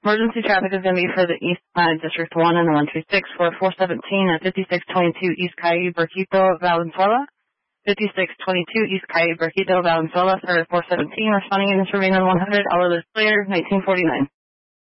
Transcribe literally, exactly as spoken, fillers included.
Emergency traffic is going to be for the East Side District one and the one three six for four seventeen at fifty-six twenty-two East Calle Burquito, Valenzuela. fifty-six twenty-two East Calle Burquito, Valenzuela, for four seventeen, responding in this remain on one hundred, hour list later, nineteen forty-nine.